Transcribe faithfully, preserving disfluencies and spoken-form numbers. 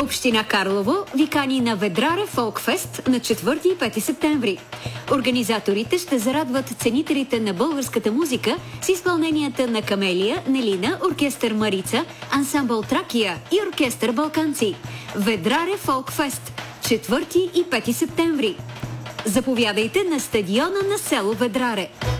Община Карлово ви кани на Ведраре Фолкфест на четвърти и пети септември. Организаторите ще зарадват ценителите на българската музика с изпълненията на Камелия, Нелина, оркестър Марица, ансамбъл Тракия и оркестър Балканци. Ведраре Фолкфест, четвърти и пети септември. Заповядайте на стадиона на село Ведраре.